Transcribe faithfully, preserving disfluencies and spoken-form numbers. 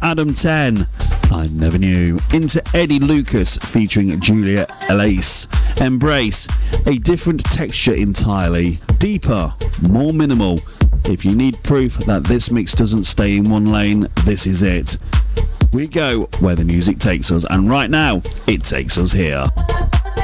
Adam ten, I Never Knew, into Eddie Lucas featuring Julia Elise, Embrace, a different texture entirely, deeper, more minimal. If you need proof that this mix doesn't stay in one lane, this is it. We go where the music takes us, and right now, it takes us here.